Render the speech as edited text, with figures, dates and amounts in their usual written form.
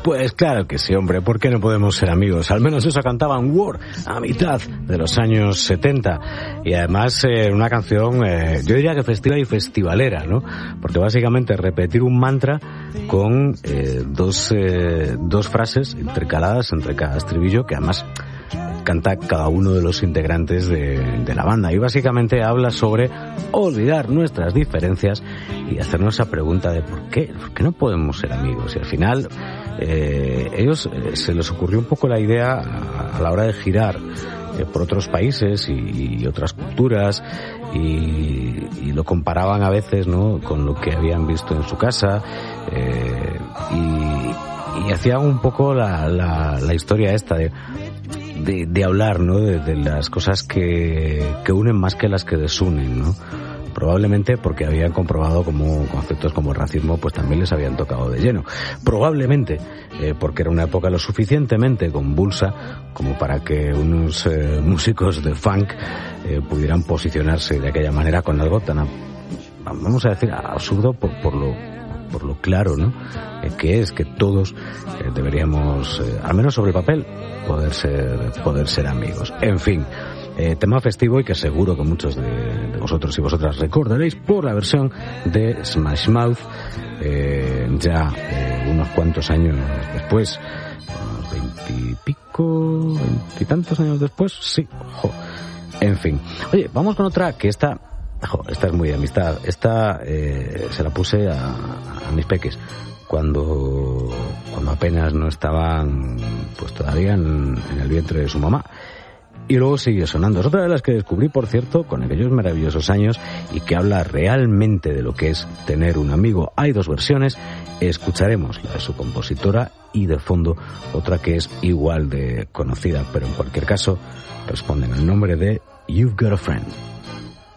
Pues claro que sí, hombre, ¿por qué no podemos ser amigos? Al menos eso cantaban War a mitad de los años 70. Y además una canción, yo diría que festiva y festivalera, ¿no? Porque básicamente repetir un mantra con dos frases intercaladas entre cada estribillo, que además canta cada uno de los integrantes de la banda. Y básicamente habla sobre olvidar nuestras diferencias y hacernos esa pregunta de ¿por qué no podemos ser amigos? Y al final ellos se les ocurrió un poco la idea a la hora de girar por otros países y otras culturas y lo comparaban a veces, ¿no?, con lo que habían visto en su casa y hacían un poco la historia esta de hablar, ¿no?, de las cosas que unen más que las que desunen, ¿no? Probablemente porque habían comprobado como conceptos como el racismo pues también les habían tocado de lleno. Probablemente porque era una época lo suficientemente convulsa como para que unos músicos de funk pudieran posicionarse de aquella manera con algo tan, vamos a decir, absurdo por lo claro, ¿no?, que es que todos deberíamos, al menos sobre el papel, poder ser amigos. En fin, tema festivo y que seguro que muchos de vosotros y vosotras recordaréis por la versión de Smash Mouth, ya unos cuantos años después, unos veintitantos años después, sí, ojo. En fin, oye, vamos con otra que esta es muy de amistad. Esta se la puse a mis peques cuando apenas no estaban pues todavía en el vientre de su mamá. Y luego sigue sonando. Es otra de las que descubrí, por cierto, con aquellos maravillosos años y que habla realmente de lo que es tener un amigo. Hay dos versiones. Escucharemos la de su compositora y de fondo otra que es igual de conocida, pero en cualquier caso responden al nombre de You've Got a Friend.